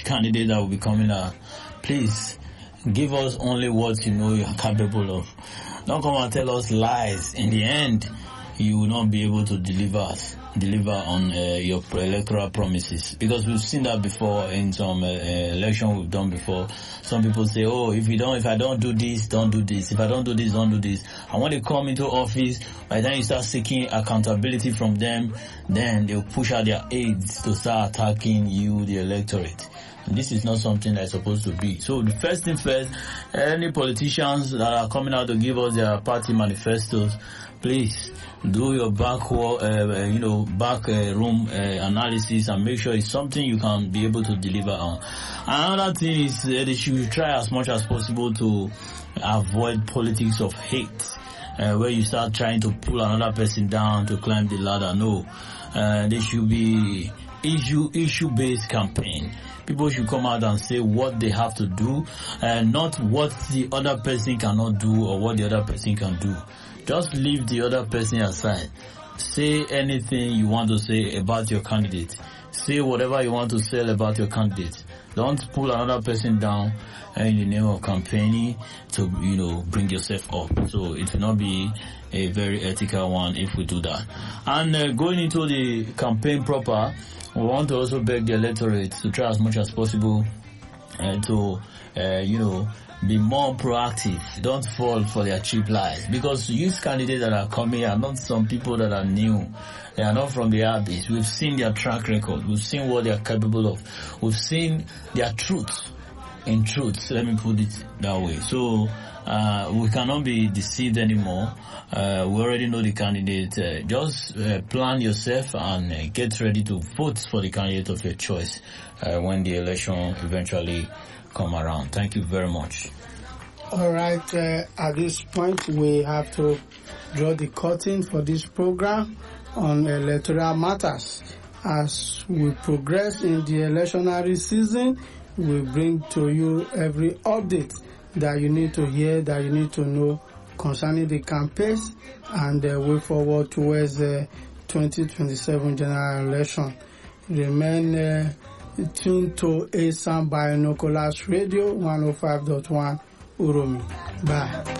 candidate that will be coming out, please give us only what you know you are capable of. Don't come and tell us lies. In the end, you will not be able to deliver on your electoral promises, because we've seen that before in some election we've done before. Some people say, oh, if I don't do this, don't do this. If I don't do this, don't do this. And when they come into office, by the time you start seeking accountability from them, then they'll push out their aides to start attacking you, the electorate. And this is not something that's supposed to be. So the first thing first, any politicians that are coming out to give us their party manifestos, please do your backroom analysis and make sure it's something you can be able to deliver on. Another thing is they should try as much as possible to avoid politics of hate, where you start trying to pull another person down to climb the ladder. No, there should be issue-based campaign. People should come out and say what they have to do, and not what the other person cannot do or what the other person can do. Just leave the other person aside. Say anything you want to say about your candidate. Say whatever you want to say about your candidate. Don't pull another person down in the name of campaigning to, bring yourself up. So it will not be a very ethical one if we do that. And going into the campaign proper, we want to also beg the electorate to try as much as possible to, be more proactive. Don't fall for their cheap lies, because youth candidates that are coming are not some people that are new. They are not from the abyss. We've seen their track record. We've seen what they are capable of. We've seen their truth. In truth, let me put it that way. So we cannot be deceived anymore. We already know the candidate. Just plan yourself and get ready to vote for the candidate of your choice when the election eventually come around. Thank you very much. All right. At this point, we have to draw the curtain for this program on electoral matters. As we progress in the electionary season, we bring to you every update that you need to hear, that you need to know concerning the campaigns and the way forward towards the 2027 general election. Remain tuned to ASAM Binoculars Radio 105.1 Uromi. Bye.